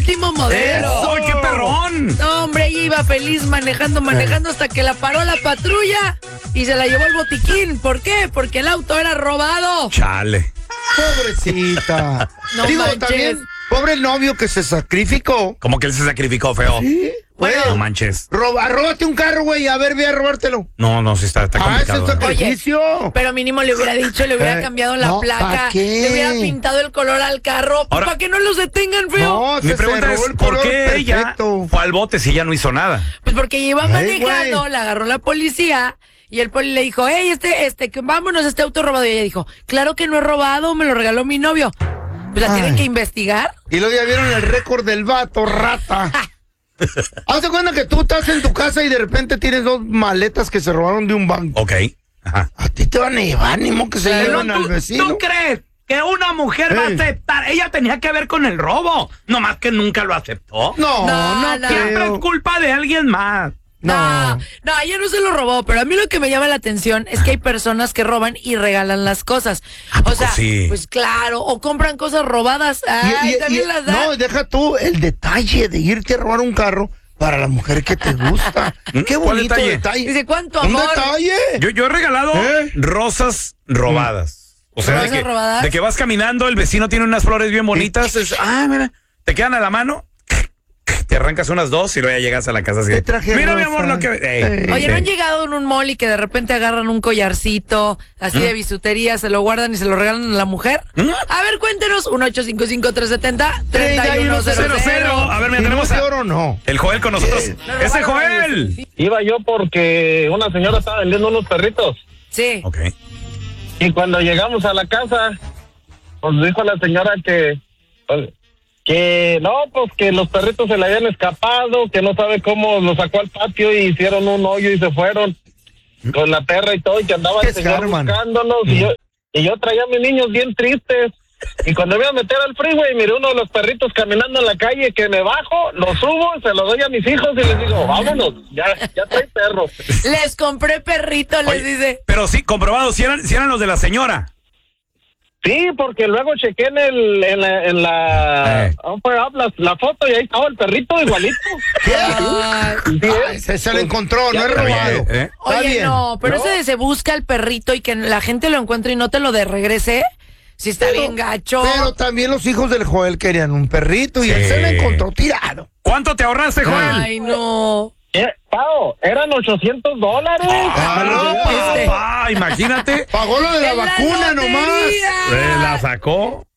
último modelo. ¡Ay, qué perrón! No, hombre, ella iba feliz manejando hasta que la paró la patrulla y se la llevó el botiquín. ¿Por qué? Porque el auto era robado. Chale. Pobrecita. No Digo, manches. también, pobre el novio que se sacrificó. Como que él se sacrificó, feo. ¿Sí? Bueno, No manches. Róbate un carro, güey. A ver, ve a robártelo. No, sí está Ese complicado. es sacrificio. pero mínimo le hubiera dicho, le hubiera cambiado la no, placa, ¿pa' qué? le hubiera pintado el color al carro. Ahora- ¿Para que no los detengan, feo? No, Mi se pregunta robó es, el ¿por color qué ella perfecto. fue al bote si ella no hizo nada? Pues porque iba Ay, manejando, güey. la agarró la policía y el poli le dijo, hey, vámonos, este auto robado. Y ella dijo, claro que no es robado, me lo regaló mi novio. Pues la tienen Ay. que investigar. Y luego ya vieron el récord del vato, rata. Haz de cuenta que tú estás en tu casa y de repente tienes 2 maletas que se robaron de un banco. Ok. Ajá. A ti te van a llevar, ni modo que se llevan al vecino. ¿Tú crees que una mujer va a Ey. aceptar? Ella tenía que ver con el robo, nomás que nunca lo aceptó. No, No, no, Siempre creo. es culpa de alguien más. No, ella no se lo robó, pero a mí lo que me llama la atención es que hay personas que roban y regalan las cosas. O sea, sí? pues claro, o compran cosas robadas. Ay, también las dan. No, deja tú el detalle de irte a robar un carro para la mujer que te gusta. Qué ¿Cuál bonito detalle? detalle. Dice, ¿cuánto Un amor? detalle. Yo he regalado rosas robadas. O sea, ¿Rosas robadas? de que vas caminando, el vecino tiene unas flores bien bonitas. Mira, te quedan a la mano, te arrancas unas 2 y luego ya llegas a la casa así. Te traje Mira, mi rosa. amor, lo que... Oye, ¿no han llegado en un mall y que de repente agarran un collarcito así de bisutería, se lo guardan y se lo regalan a la mujer? A ver, cuéntenos, 1-855-370-3100. A ver, mira, Si tenemos no a- te oro, no. el Joel con nosotros. ¡Ese Joel! Iba yo porque una señora estaba vendiendo unos perritos Sí. Ok. y cuando llegamos a la casa, pues dijo la señora que no, pues que los perritos se le habían escapado, que no sabe cómo los sacó al patio y hicieron un hoyo y se fueron con la perra y todo, y que andaba Qué el señor escarman. buscándonos y yo traía a mis niños bien tristes. Y cuando me iba a meter al freeway, miré uno de los perritos caminando en la calle, que me bajo, lo subo, se lo doy a mis hijos y les digo, vámonos, ya trae perro. Les compré perrito, les Oye, dice. Pero sí, comprobado, si eran los de la señora. Sí, porque luego chequé en la foto y ahí estaba el perrito igualito. Ay. Sí, Ay, se lo encontró, no es Está bien, robado. ¿eh? Está Oye, bien. no, pero ese de se busca el perrito y que la gente lo encuentre y no te lo de regrese, sí está bien gacho. Pero también los hijos del Joel querían un perrito y Sí. él se lo encontró tirado. ¿Cuánto te ahorraste, Joel? Ay, no. Pao, eran $800. no, pues, Imagínate. Pagó lo de la En la vacuna nomás. lotería. La sacó.